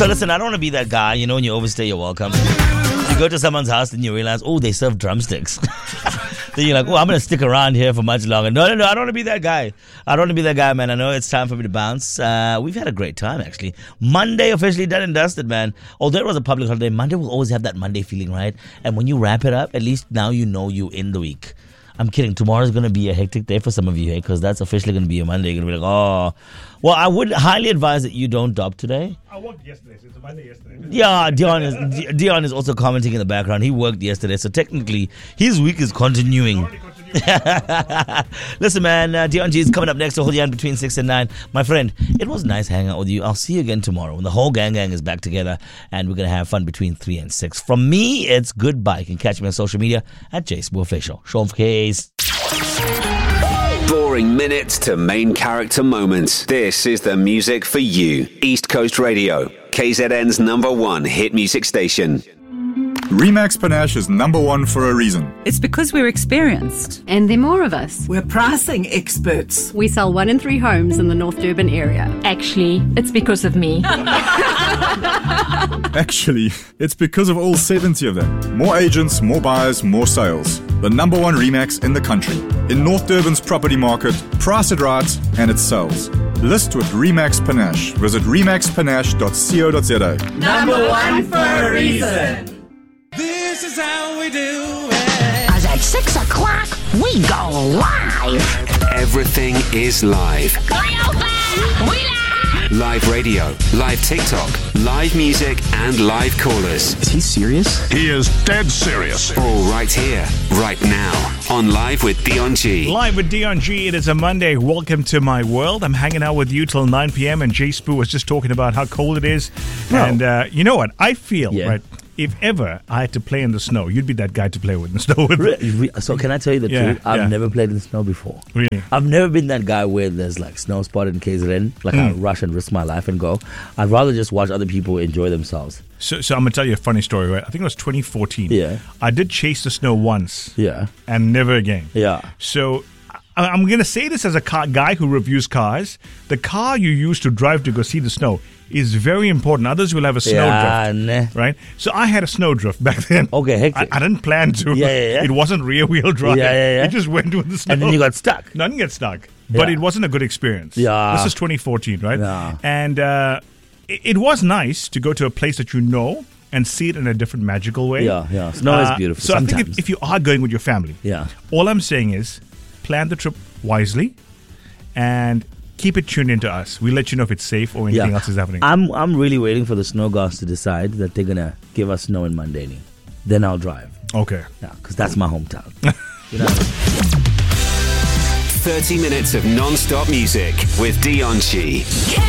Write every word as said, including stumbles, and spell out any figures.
So listen, I don't want to be that guy, you know, when you overstay your welcome. You go to someone's house and you realize, oh, they serve drumsticks. Then you're like, oh, I'm going to stick around here for much longer. No, no, no, I don't want to be that guy. I don't want to be that guy, man. I know it's time for me to bounce. Uh, we've had a great time, actually. Monday officially done and dusted, man. Although it was a public holiday, Monday will always have that Monday feeling, right? And when you wrap it up, at least now you know you're in the week. I'm kidding. Tomorrow's going to be a hectic day for some of you, hey, because that's officially going to be a Monday. You're going to be like, oh. Well, I would highly advise that you don't dob today. I worked yesterday, so it's a Monday yesterday. Yeah, Dion is, Dion is also commenting in the background. He worked yesterday, so technically his week is continuing. Listen, man, uh, Dion G is coming up next to hold you on between six and nine. My friend, it was nice hanging out with you. I'll see you again tomorrow when the whole gang gang is back together and we're going to have fun between three and six. From me, it's goodbye. You can catch me on social media at J S B O Official. Show 'em for case. Boring minutes to main character moments. This is the music for you. East Coast Radio, K Z N's number one hit music station. Remax Panache is number one for a reason. It's because we're experienced. And there are more of us. We're pricing experts. We sell one in three homes in the North Durban area. Actually, it's because of me. Actually, it's because of all seventy of them. More agents, more buyers, more sales. The number one Remax in the country. In North Durban's property market, price it right, and it sells. List with Remax Panache. Visit remax panache dot co dot za. Number one for a reason. This is how we do it. As at six o'clock, we go live. Everything is live. We live. Live radio, live TikTok, live music, and live callers. Is he serious? He is dead serious. All right here, right now, on Live with Dion G. Live with Dion G. It is a Monday. Welcome to my world. I'm hanging out with you till nine p.m. and Jay Spoo was just talking about how cold it is. Bro. And uh, you know what? I feel, yeah. right, if ever I had to play in the snow, you'd be that guy to play with in the snow with. Really? So can I tell you the yeah, truth? I've yeah. never played in the snow before. Really? I've never been that guy where there's like snow spot in K Z N. Like mm. I rush and risk my life and go. I'd rather just watch other people enjoy themselves. So, so I'm going to tell you a funny story, right? I think it was twenty fourteen. Yeah. I did chase the snow once. Yeah. And never again. Yeah. So I, I'm going to say this as a car, guy who reviews cars. The car you use to drive to go see the snow is very important. Others will have a snowdrift, yeah, nah. right? So I had a snowdrift back then. Okay, hectic. I, I didn't plan to. Yeah, yeah, yeah. It wasn't rear-wheel drive. Yeah, yeah, yeah. It just went with the snow. And then you got stuck. Nothing get stuck. But yeah. it wasn't a good experience. Yeah. This is twenty fourteen, right? Yeah. And uh, it, it was nice to go to a place that you know and see it in a different magical way. Yeah, yeah. Snow uh, is beautiful. So sometimes. I think if, if you are going with your family, yeah. all I'm saying is plan the trip wisely and keep it tuned into us. We'll let you know if it's safe or anything yeah. else is happening. I'm I'm really waiting for the snow gods to decide that they're gonna give us snow in Mandeni. Then I'll drive. Okay. Yeah, because that's my hometown. You know? thirty minutes of non-stop music with Dion G.